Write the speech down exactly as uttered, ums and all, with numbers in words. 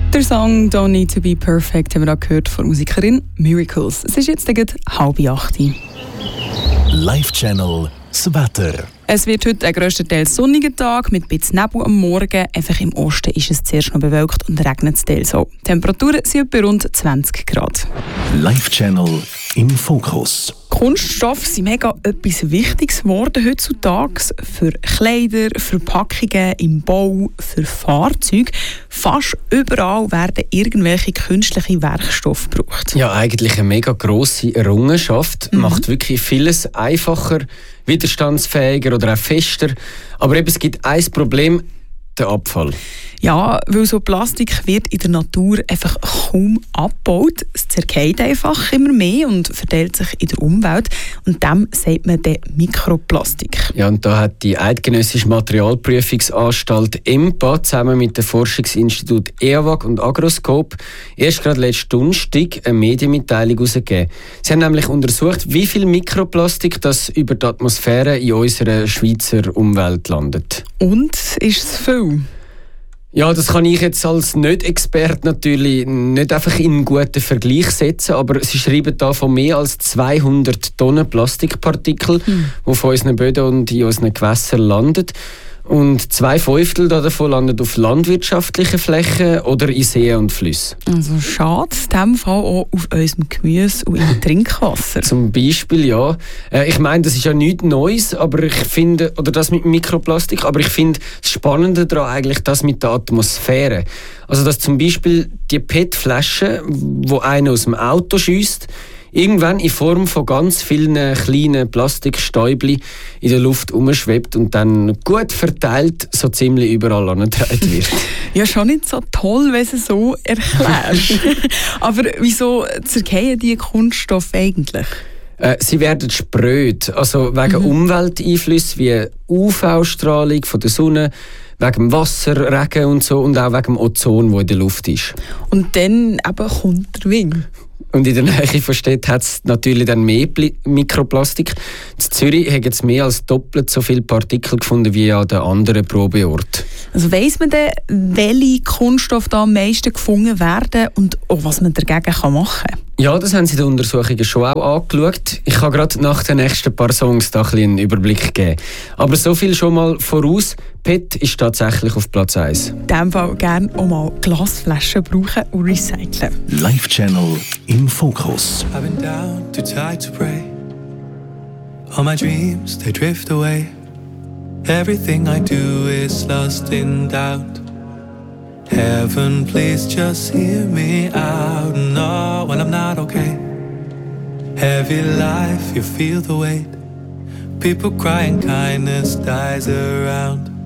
Der Song «Don't Need to Be Perfect» haben wir auch gehört von der Musikerin Miracles. Es ist jetzt gegen halb acht. Live Channel das Wetter. Es wird heute ein grösstenteils sonniger Tag mit ein bisschen Nebel am Morgen. Einfach im Osten ist es zuerst noch bewölkt und regnet es teils auch. Die Temperaturen sind bei rund zwanzig Grad. Live Channel im Fokus. Kunststoffe sind mega etwas Wichtiges geworden heutzutage. Für Kleider, Verpackungen im Bau, für Fahrzeuge. Fast überall werden irgendwelche künstliche Werkstoffe gebraucht. Ja, eigentlich eine mega grosse Errungenschaft. Mhm. Macht wirklich vieles einfacher, widerstandsfähiger oder auch fester. Aber eben, es gibt ein Problem: der Abfall. Ja, weil so Plastik wird in der Natur einfach kaum abgebaut. Es zerfällt einfach immer mehr und verteilt sich in der Umwelt. Und dem sagt man dann Mikroplastik. Ja, und da hat die Eidgenössische Materialprüfungsanstalt E M P A zusammen mit dem Forschungsinstitut E A W A G und Agroscope erst gerade letzten Donnerstag eine Medienmitteilung herausgegeben. Sie haben nämlich untersucht, wie viel Mikroplastik das über die Atmosphäre in unserer Schweizer Umwelt landet. Und ist es viel? Ja, das kann ich jetzt als Nicht-Experte natürlich nicht einfach in einen guten Vergleich setzen, aber sie schreiben da von mehr als zweihundert Tonnen Plastikpartikel, hm. die von unseren Böden und in unseren Gewässern landen. Und zwei Fünftel davon landen auf landwirtschaftlichen Flächen oder in Seen und Flüssen. Also schade, in diesem Fall auch auf unserem Gemüse und im Trinkwasser. Zum Beispiel, ja. Ich meine, das ist ja nichts Neues, aber ich finde, oder das mit Mikroplastik, aber ich finde das Spannende daran eigentlich das mit der Atmosphäre. Also dass zum Beispiel die P E T-Flaschen, die einer aus dem Auto schiesst, irgendwann in Form von ganz vielen kleinen Plastikstäubchen in der Luft umschwebt und dann gut verteilt so ziemlich überall angetragen wird. Ja, schon nicht so toll, wenn du es so erklärst. Aber wieso zerfallen diese Kunststoffe eigentlich? Äh, sie werden spröd, also wegen mhm. Umwelteinflüssen wie U V-Strahlung von der Sonne, wegen dem Wasser, Regen und so und auch wegen dem Ozon, das in der Luft ist. Und dann eben kommt der Wind. Und in der Nähe von Städten hat es natürlich dann mehr Pl- Mikroplastik. In Zürich haben jetzt mehr als doppelt so viele Partikel gefunden wie an den anderen Probeorten. Also weiss man denn, welche Kunststoffe da am meisten gefunden werden und auch was man dagegen machen kann? Ja, das haben sie in den Untersuchungen schon auch angeschaut. Ich kann gerade nach den nächsten paar Songs da ein bisschen einen Überblick geben. Aber so viel schon mal voraus: P E T ist tatsächlich auf Platz eins. In diesem Fall gerne auch mal Glasflaschen brauchen und recyceln. Live Channel im Fokus. I've been down, too tired to pray. All my dreams, they drift away. Everything I do is lost in doubt. Heaven, please just hear me out. No, when I'm not okay. Heavy life, you feel the weight. People crying, kindness dies around.